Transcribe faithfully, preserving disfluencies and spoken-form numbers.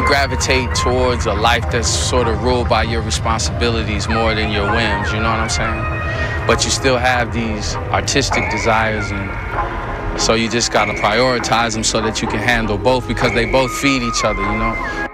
you gravitate towards a life that's sort of ruled by your responsibilities more than your whims, you know what I'm saying? But you still have these artistic desires, and so you just gotta prioritize them so that you can handle both, because they both feed each other, you know?